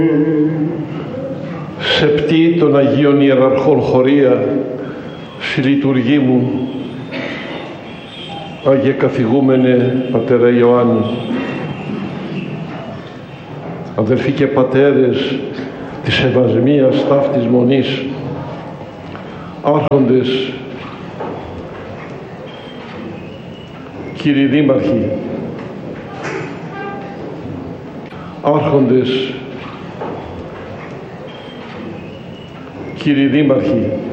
Σεπτή των Αγίων Ιεραρχών Χωρία, συλλειτουργή μου, Άγιε Καθηγούμενε Πατέρα Ιωάννη, αδελφοί και πατέρες της Ευασμίας Ταύτης Μονής, άρχοντες, κύριοι δήμαρχοι, άρχοντες, κύριοι δήμαρχοι,